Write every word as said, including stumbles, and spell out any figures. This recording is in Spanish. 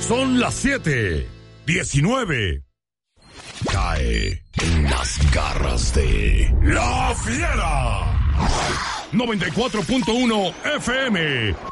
Son las siete diecinueve. Cae en las garras de La Fiera. noventa y cuatro punto uno F M.